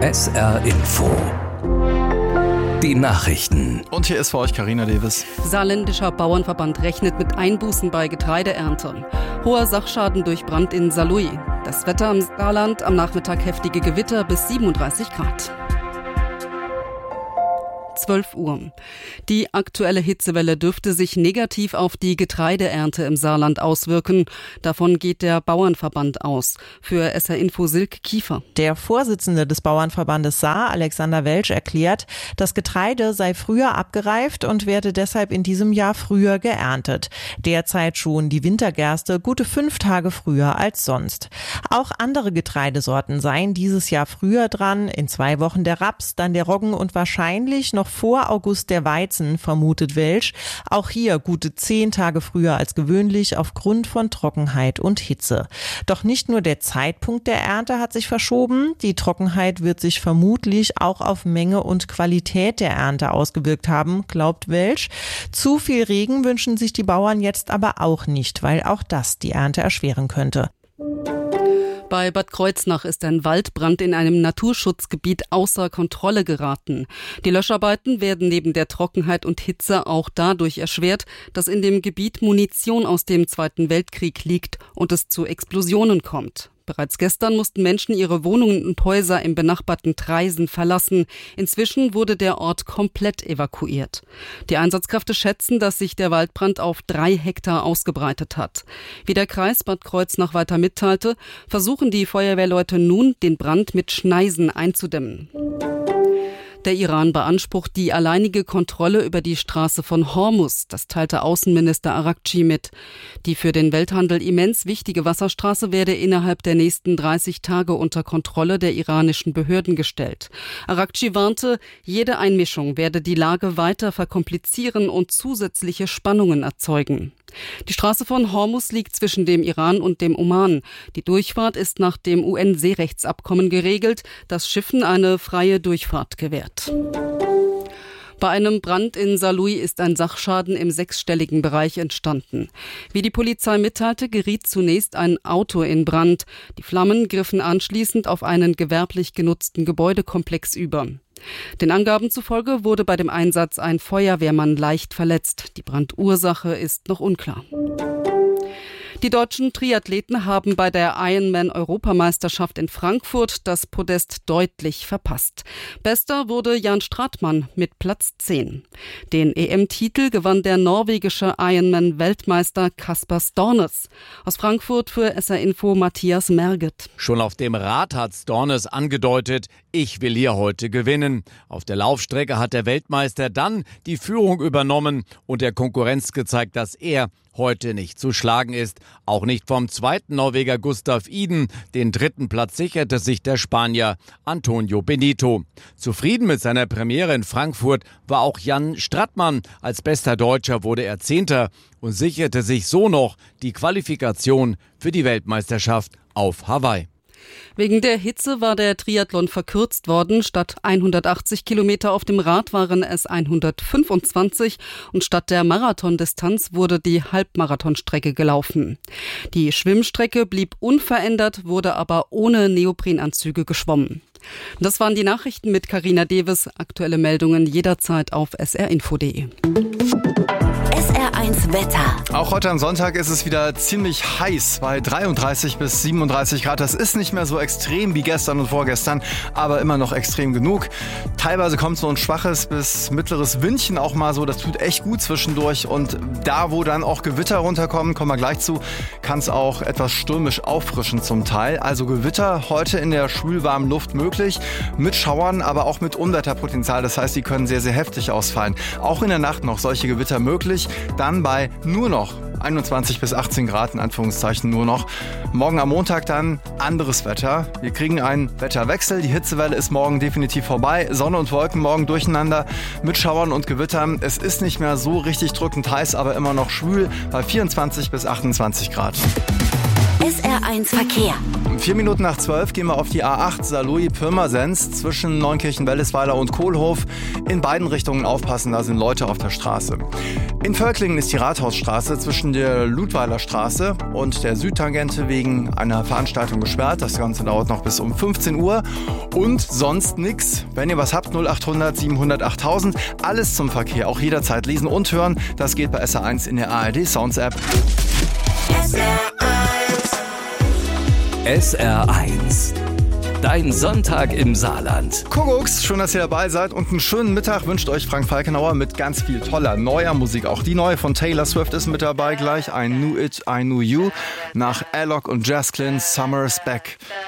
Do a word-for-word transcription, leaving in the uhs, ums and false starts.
S R Info. Die Nachrichten. Und hier ist für euch Carina Davis. Saarländischer Bauernverband rechnet mit Einbußen bei Getreideernte. Hoher Sachschaden durch Brand in Saarlouis. Das Wetter im Saarland, am Nachmittag heftige Gewitter bis siebenunddreißig Grad. zwölf Uhr. Die aktuelle Hitzewelle dürfte sich negativ auf die Getreideernte im Saarland auswirken. Davon geht der Bauernverband aus. Für S R Info Silke Kiefer. Der Vorsitzende des Bauernverbandes Saar, Alexander Welsch, erklärt, das Getreide sei früher abgereift und werde deshalb in diesem Jahr früher geerntet. Derzeit schon die Wintergerste gute fünf Tage früher als sonst. Auch andere Getreidesorten seien dieses Jahr früher dran. In zwei Wochen der Raps, dann der Roggen und wahrscheinlich noch vor August der Weizen, vermutet Welsch. Auch hier gute zehn Tage früher als gewöhnlich aufgrund von Trockenheit und Hitze. Doch nicht nur der Zeitpunkt der Ernte hat sich verschoben. Die Trockenheit wird sich vermutlich auch auf Menge und Qualität der Ernte ausgewirkt haben, glaubt Welsch. Zu viel Regen wünschen sich die Bauern jetzt aber auch nicht, weil auch das die Ernte erschweren könnte. Bei Bad Kreuznach ist ein Waldbrand in einem Naturschutzgebiet außer Kontrolle geraten. Die Löscharbeiten werden neben der Trockenheit und Hitze auch dadurch erschwert, dass in dem Gebiet Munition aus dem Zweiten Weltkrieg liegt und es zu Explosionen kommt. Bereits gestern mussten Menschen ihre Wohnungen und Häuser im benachbarten Traisen verlassen. Inzwischen wurde der Ort komplett evakuiert. Die Einsatzkräfte schätzen, dass sich der Waldbrand auf drei Hektar ausgebreitet hat. Wie der Kreis Bad Kreuznach weiter mitteilte, versuchen die Feuerwehrleute nun, den Brand mit Schneisen einzudämmen. Der Iran beansprucht die alleinige Kontrolle über die Straße von Hormuz, das teilte Außenminister Araghchi mit. Die für den Welthandel immens wichtige Wasserstraße werde innerhalb der nächsten dreißig Tage unter Kontrolle der iranischen Behörden gestellt. Araghchi warnte, jede Einmischung werde die Lage weiter verkomplizieren und zusätzliche Spannungen erzeugen. Die Straße von Hormuz liegt zwischen dem Iran und dem Oman. Die Durchfahrt ist nach dem U N-Seerechtsabkommen geregelt, das Schiffen eine freie Durchfahrt gewährt. Bei einem Brand in Saarlouis ist ein Sachschaden im sechsstelligen Bereich entstanden. Wie die Polizei mitteilte, geriet zunächst ein Auto in Brand. Die Flammen griffen anschließend auf einen gewerblich genutzten Gebäudekomplex über. Den Angaben zufolge wurde bei dem Einsatz ein Feuerwehrmann leicht verletzt. Die Brandursache ist noch unklar. Die deutschen Triathleten haben bei der Ironman-Europameisterschaft in Frankfurt das Podest deutlich verpasst. Bester wurde Jan Stratmann mit Platz zehn. Den E M-Titel gewann der norwegische Ironman-Weltmeister Kasper Stornes. Aus Frankfurt für S R Info Matthias Merget. Schon auf dem Rad hat Stornes angedeutet, ich will hier heute gewinnen. Auf der Laufstrecke hat der Weltmeister dann die Führung übernommen und der Konkurrenz gezeigt, dass er heute nicht zu schlagen ist. Auch nicht vom zweiten Norweger Gustav Iden. Den dritten Platz sicherte sich der Spanier Antonio Benito. Zufrieden mit seiner Premiere in Frankfurt war auch Jan Stratmann. Als bester Deutscher wurde er Zehnter und sicherte sich so noch die Qualifikation für die Weltmeisterschaft auf Hawaii. Wegen der Hitze war der Triathlon verkürzt worden. Statt hundertachtzig Kilometer auf dem Rad waren es hundertfünfundzwanzig und statt der Marathondistanz wurde die Halbmarathonstrecke gelaufen. Die Schwimmstrecke blieb unverändert, wurde aber ohne Neoprenanzüge geschwommen. Das waren die Nachrichten mit Carina Davis. Aktuelle Meldungen jederzeit auf s r info punkt d e. S R eins Wetter. Auch heute am Sonntag ist es wieder ziemlich heiß bei dreiunddreißig bis siebenunddreißig Grad. Das ist nicht mehr so extrem wie gestern und vorgestern, aber immer noch extrem genug. Teilweise kommt so ein schwaches bis mittleres Windchen auch mal so. Das tut echt gut zwischendurch. Und da, wo dann auch Gewitter runterkommen, kommen wir gleich zu, kann es auch etwas stürmisch auffrischen zum Teil. Also Gewitter heute in der schwülwarmen Luft möglich, mit Schauern, aber auch mit Unwetterpotenzial. Das heißt, die können sehr, sehr heftig ausfallen. Auch in der Nacht noch solche Gewitter möglich. Dann bei nur noch einundzwanzig bis achtzehn Grad, in Anführungszeichen nur noch. Morgen am Montag dann anderes Wetter. Wir kriegen einen Wetterwechsel. Die Hitzewelle ist morgen definitiv vorbei. Sonne und Wolken morgen durcheinander mit Schauern und Gewittern. Es ist nicht mehr so richtig drückend heiß, aber immer noch schwül bei vierundzwanzig bis achtundzwanzig Grad. S R eins Verkehr. Vier Minuten nach zwölf gehen wir auf die A acht Saarlouis-Pirmasens zwischen Neunkirchen-Wellesweiler und Kohlhof. In beiden Richtungen aufpassen, da sind Leute auf der Straße. In Völklingen ist die Rathausstraße zwischen der Ludweiler Straße und der Südtangente wegen einer Veranstaltung gesperrt. Das Ganze dauert noch bis um fünfzehn Uhr. Und sonst nix. Wenn ihr was habt, null achthundert siebenhundert achttausend. Alles zum Verkehr, auch jederzeit lesen und hören. Das geht bei S R eins in der A R D Sounds App. S R eins. S R eins. Dein Sonntag im Saarland. Kuckucks, schön, dass ihr dabei seid und einen schönen Mittag wünscht euch Frank Falkenauer mit ganz viel toller neuer Musik. Auch die neue von Taylor Swift ist mit dabei gleich. I Knew It, I Knew You. Nach Alok und Jasklin, Summer's Back.